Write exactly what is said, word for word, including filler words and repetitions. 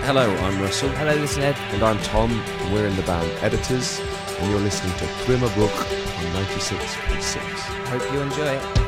Hello, I'm Russell. Hello, this is Ed. And I'm Tom, and we're in the band Editors, and you're listening to Thwimmer Brook on ninety-six point six. Hope you enjoy it.